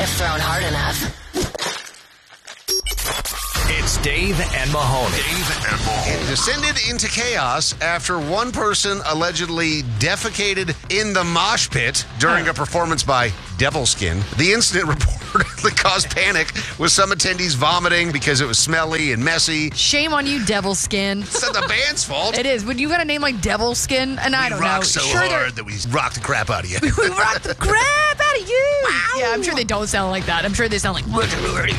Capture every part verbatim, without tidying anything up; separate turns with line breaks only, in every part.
have thrown hard enough.
It's Dave and Mahoney. Dave and Mahoney.
It descended into chaos after one person allegedly defecated in the mosh pit during a performance by Devilskin. The incident reportedly caused panic, with some attendees vomiting because it was smelly and messy.
Shame on you, Devilskin.
It's not the band's fault.
It is. When you got a name like Devilskin, and I
we
don't
rock
know.
so
sure
hard that we rock the crap out of you.
We rock the crap out of you. Wow. Yeah, I'm sure they don't sound like that. I'm sure they sound like...
The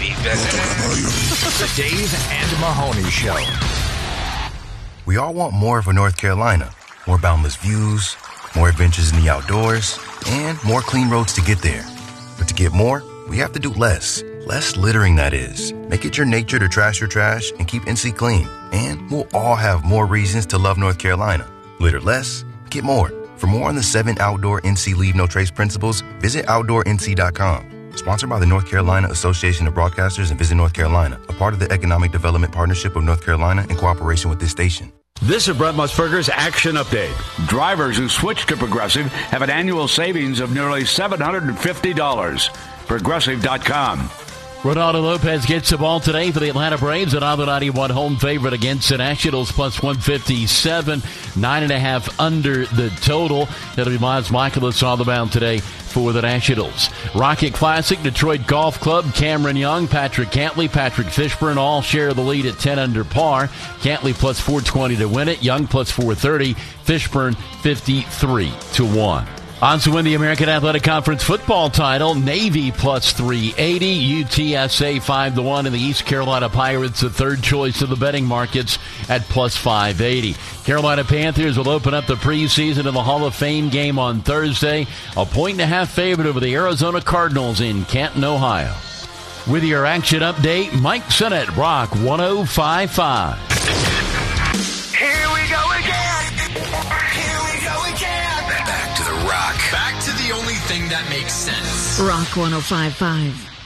Dave and Mahoney Show.
We all want more for North Carolina. More boundless views, more adventures in the outdoors, and more clean roads to get there. But to get more, we have to do less. Less littering, that is. Make it your nature to trash your trash and keep N C clean. And we'll all have more reasons to love North Carolina. Litter less, get more. For more on the seven outdoor N C Leave No Trace principles, visit outdoor N C dot com. Sponsored by the North Carolina Association of Broadcasters and Visit North Carolina, a part of the Economic Development Partnership of North Carolina in cooperation with this station.
This is Brett Musburger's Action Update. Drivers who switch to Progressive have an annual savings of nearly seven hundred fifty dollars. Progressive dot com.
Ronaldo Lopez gets the ball today for the Atlanta Braves. Another ninety-one home favorite against the Nationals, plus one fifty-seven. Nine and a half under the total. That'll be Miles Michaelis on the mound today for the Nationals. Rocket Classic, Detroit Golf Club, Cameron Young, Patrick Cantley, Patrick Fishburne all share the lead at ten under par. Cantley plus four twenty to win it. Young plus four thirty. Fishburne fifty-three to one. On to win the American Athletic Conference football title, Navy plus three eighty, U T S A five to one, and the East Carolina Pirates, the third choice of the betting markets, at plus five eighty. Carolina Panthers will open up the preseason in the Hall of Fame game on Thursday, a point and a half favorite over the Arizona Cardinals in Canton, Ohio. With your action update, Mike Sennett, Rock one oh five point five.
Here we go again. Here we go again. Back to the rock. Back to the only thing that makes sense.
Rock one oh five point five.